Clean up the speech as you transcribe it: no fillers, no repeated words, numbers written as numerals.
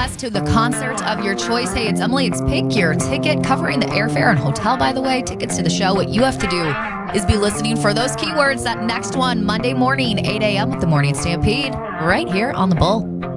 West to the concert of your choice. Hey, it's Emily. It's Pick Your Ticket, covering the airfare and hotel, by the way. Tickets to the show. What you have to do is be listening for those keywords. That next one, Monday morning, 8 a.m. with the Morning Stampede, right here on The Bull.